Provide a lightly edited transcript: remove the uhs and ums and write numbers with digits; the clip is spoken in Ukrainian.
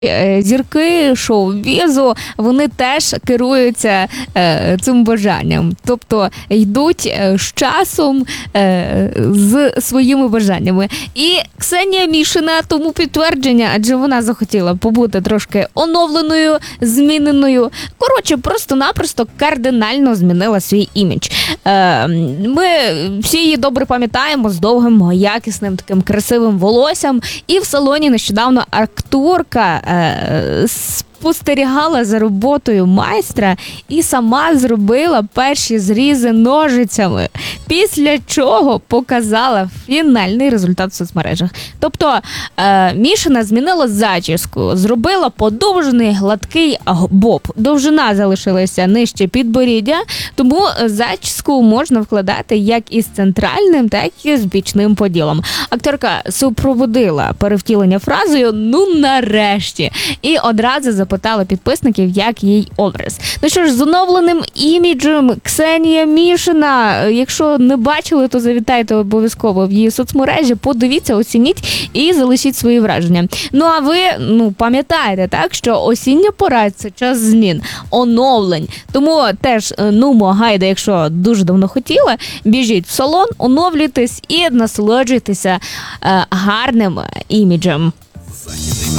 Зірки шоу-бізу, вони теж керуються цим бажанням. Тобто йдуть з часом з своїми бажаннями. І Ксенія Мішина тому підтвердження, адже вона захотіла побути трошки оновленою, зміненою. Коротше, просто-напросто кардинально змінила свій імідж. Ми всі її добре пам'ятаємо з довгим, якісним, таким красивим волоссям. І в салоні нещодавно акторка спостерігала за роботою майстра і сама зробила перші зрізи ножицями, після чого показала фінальний результат в соцмережах. Тобто Мішина змінила зачіску, зробила подовжений гладкий боб. Довжина залишилася нижче підборіддя, тому зачіску можна вкладати як із центральним, так і з бічним поділом. Акторка супроводила перевтілення фразою «ну нарешті» і одразу запитала підписників, як їй образ. Ну що ж, з оновленим іміджем Ксенія Мішина. Якщо не бачили, то завітайте обов'язково в її соцмережі, подивіться, оцініть і залишіть свої враження. Ну а ви, пам'ятаєте, так, що осіння пора – це час змін, оновлень. Тому теж, гайда, якщо дуже давно хотіли, біжіть в салон, оновлюйтесь і насолоджуйтеся гарним іміджем.